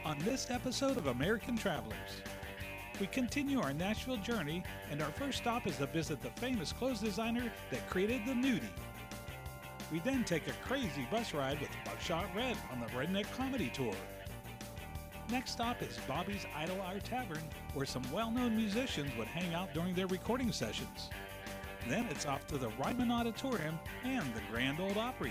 on this episode of American Travelers. We continue our Nashville journey, and our first stop is to visit the famous clothes designer that created the nudie. We then take a crazy bus ride with Buckshot Red on the Redneck Comedy Tour. Next stop is Bobby's Idle Hour Tavern, where some well-known musicians would hang out during their recording sessions. Then it's off to the Ryman Auditorium and the Grand Ole Opry.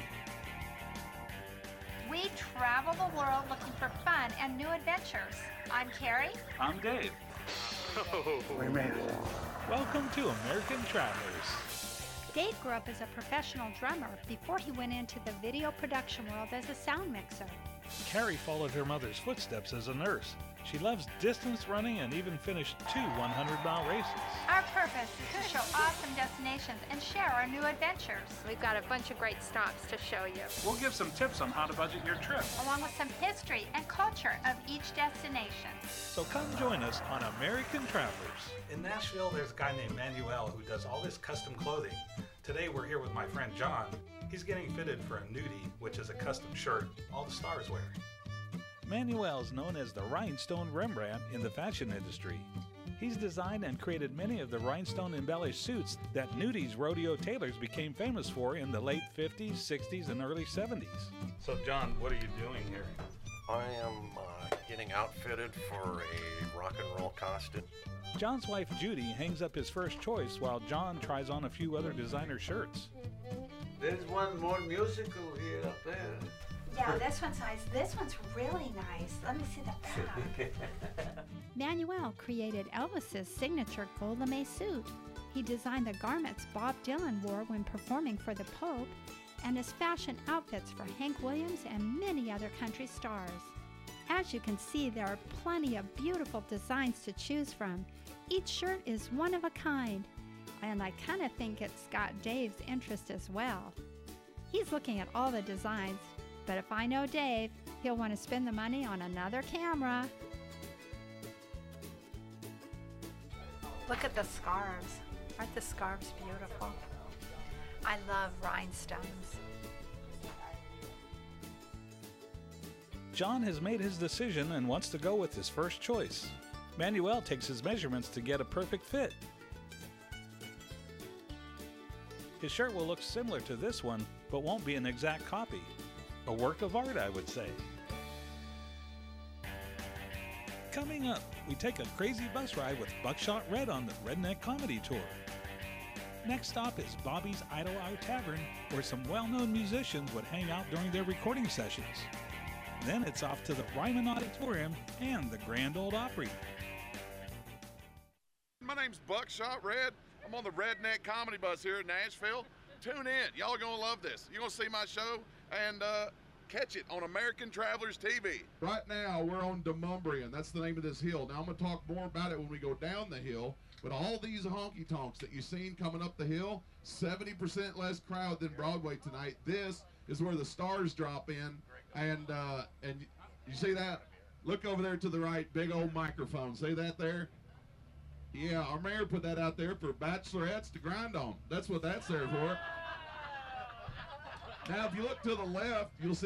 We travel the world looking for fun and new adventures. I'm Carrie. I'm Dave. We made it. Welcome to American Travelers. Dave grew up as a professional drummer before he went into the video production world as a sound mixer. Carrie followed her mother's footsteps as a nurse. She loves distance running and even finished 2 100-mile races. Our purpose is to show awesome destinations and share our new adventures. We've got a bunch of great stops to show you, We'll give some tips on how to budget your trip. along with some history and culture of each destination. So come join us on American Travelers. In Nashville, there's a guy named Manuel who does all this custom clothing. Today we're here with my friend John. He's getting fitted for a nudie, which is a custom shirt all the stars wear. Manuel is known as the Rhinestone Rembrandt in the fashion industry. He's designed and created many of the rhinestone embellished suits that nudies rodeo tailors became famous for in the late 50s, 60s, and early 70s. So John, what are you doing here? I am getting outfitted for a rock and roll costume. John's wife Judy hangs up his first choice while John tries on a few other designer shirts. There's one more musical here up there. Yeah, this one's nice. This one's really nice. Let me see the back. Manuel created Elvis's signature gold lame suit. He designed the garments Bob Dylan wore when performing for the Pope, and his fashion outfits for Hank Williams and many other country stars. As you can see, there are plenty of beautiful designs to choose from. Each shirt is one of a kind, and I kind of think it's got Dave's interest as well. He's looking at all the designs, but if I know Dave, he'll want to spend the money on another camera. Look at the scarves. Aren't the scarves beautiful? I love rhinestones. John has made his decision and wants to go with his first choice. Manuel takes his measurements to get a perfect fit. His shirt will look similar to this one, but won't be an exact copy. A work of art, I would say. Coming up, we take a crazy bus ride with Buckshot Red on the Redneck Comedy Tour. Next stop is Bobby's Idle Hour Tavern, where some well-known musicians would hang out during their recording sessions. Then it's off to the Ryman Auditorium and the Grand Ole Opry. My name's Buckshot Red. I'm on the Redneck Comedy Bus here in Nashville. Tune in. Y'all are going to love this. You're going to see my show and catch it on American Travelers TV. Right now, we're on Demumbrian. That's the name of this hill. Now, I'm going to talk more about it when we go down the hill. But all these honky-tonks that you've seen coming up the hill, 70% less crowd than Broadway tonight. This is where the stars drop in. And you see that? Look over there to the right, big old microphone. See that there? Yeah, our mayor put that out there for bachelorettes to grind on. That's what that's there for. Now, if you look to the left, you'll see